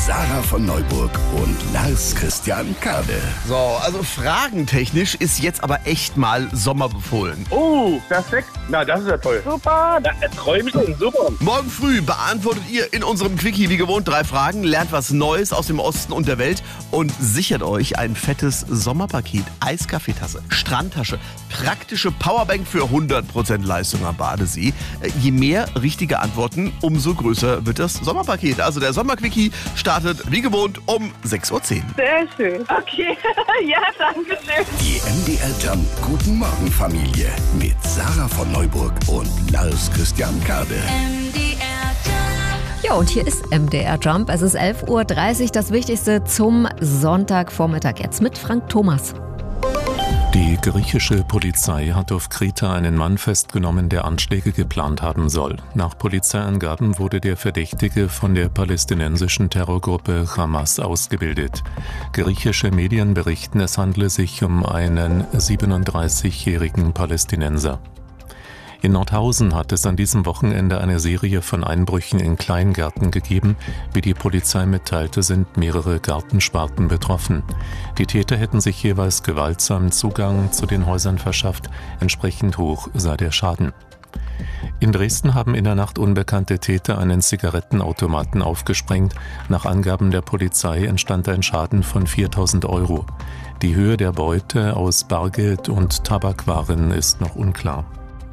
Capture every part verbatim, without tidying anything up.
Sarah von Neuburg und Lars Christian Kade. So, also fragentechnisch ist jetzt aber echt mal Sommer befohlen. Oh, perfekt. Na, das ist ja toll. Super, da träume ich schon. Super. Morgen früh beantwortet ihr in unserem Quickie wie gewohnt drei Fragen, lernt was Neues aus dem Osten und der Welt und sichert euch ein fettes Sommerpaket. Eiskaffeetasse, Strandtasche, praktische Powerbank für hundert Prozent Leistung am Badesee. Je mehr richtige Antworten, umso größer wird das Sommerpaket. Also der Sommerquickie startet wie gewohnt um sechs Uhr zehn. Sehr schön. Okay, ja, danke schön. Die M D R Jump Guten Morgen Familie mit Sarah von Neuburg und Lars Christian Kade. Ja, und hier ist M D R Jump. Es ist elf Uhr dreißig, das Wichtigste zum Sonntagvormittag jetzt mit Frank Thomas. Die griechische Polizei hat auf Kreta einen Mann festgenommen, der Anschläge geplant haben soll. Nach Polizeiangaben wurde der Verdächtige von der palästinensischen Terrorgruppe Hamas ausgebildet. Griechische Medien berichten, es handle sich um einen siebenunddreißigjährigen Palästinenser. In Nordhausen hat es an diesem Wochenende eine Serie von Einbrüchen in Kleingärten gegeben. Wie die Polizei mitteilte, sind mehrere Gartensparten betroffen. Die Täter hätten sich jeweils gewaltsam Zugang zu den Häusern verschafft. Entsprechend hoch sei der Schaden. In Dresden haben in der Nacht unbekannte Täter einen Zigarettenautomaten aufgesprengt. Nach Angaben der Polizei entstand ein Schaden von viertausend Euro. Die Höhe der Beute aus Bargeld und Tabakwaren ist noch unklar.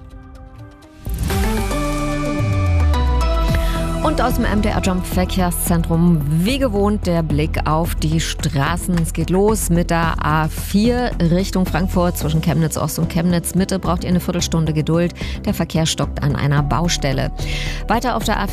Und aus dem M D R Jump Verkehrszentrum wie gewohnt der Blick auf die Straßen. Es geht los mit der A vier Richtung Frankfurt zwischen Chemnitz Ost und Chemnitz Mitte. Braucht ihr eine Viertelstunde Geduld. Der Verkehr stockt an einer Baustelle. Weiter auf der A